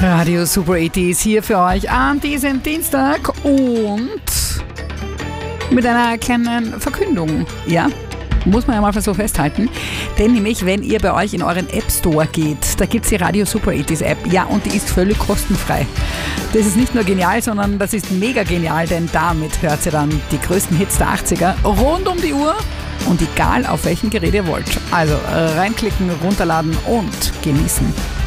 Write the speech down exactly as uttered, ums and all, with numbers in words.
Radio Super achtziger hier für euch an diesem Dienstag und mit einer kleinen Verkündung, ja, muss man ja mal so festhalten, denn nämlich, wenn ihr bei euch in euren App Store geht, da gibt es die Radio Super achtziger App, ja, und die ist völlig kostenfrei. Das ist nicht nur genial, sondern das ist mega genial, denn damit hört ihr dann die größten Hits der achtziger rund um die Uhr und egal auf welchem Gerät ihr wollt. Also reinklicken, runterladen und genießen.